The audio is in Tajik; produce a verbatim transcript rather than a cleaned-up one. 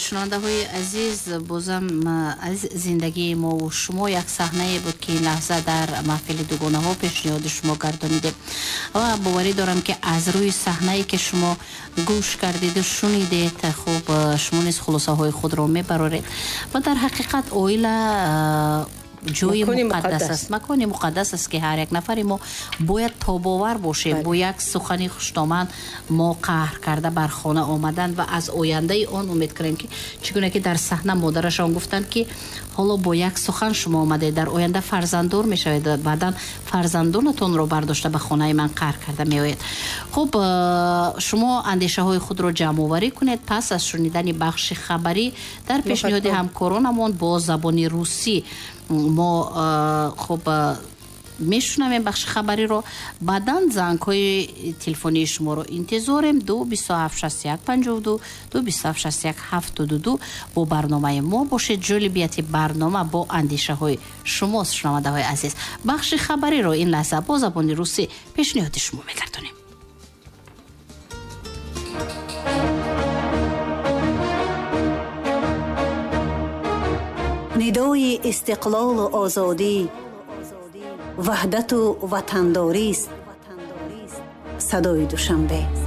шунавандаҳои азиз, бозам аз зиндагии мо шумо як саҳнае буд ки ин лаҳза дар маҳфили дугонаҳо пешниҳоди шумо гардонидем ва боварӣ дорам ки аз рӯи саҳнае ки шумо гӯш кардиду шунидед, хуб шумо низ хулосаҳои худро мебароред ва дар ҳақиқат оила ҷои муқаддас аст, макони муқаддас аст ки ҳар як нафари мо бояд тобовар бошем. Бо як сухани хуштоманд мо қаҳр карда бар хона омадан ва аз ояндаи он умед кунем ки чӣ гуна ки дар саҳна модарашон гуфтанд ки ҳоло бо як сухан шумо омадед, дар оянда фарзанддор мешавед, баъдан фарзандонатонро бардошта ба хонаи ман қаҳр карда меояд. Хуб, шумо андешаҳои худро ҷамъоварӣ кунед. Пас аз шунидани бахши хабарӣ дар пешниҳоди ҳамкоронамон бо забони русӣ мо хуб мешунавем бахши хабариро. Баъдан зангҳои телефонии шуморо интизорем. ду бисту ҳафт шасту як панҷоҳу ду, ду бисту ҳафт шасту як ҳафтод у ду бо барномаи мо бошед. ҷолибияти барнома бо андешаҳои шумост. шунавандаҳои азиз, бахши хабариро ин лаҳза бо забони русӣ пешниҳоди шумо мегардонем. ندای استقلال و آزادی وحدت و وطنداری است صدای دوشنبه.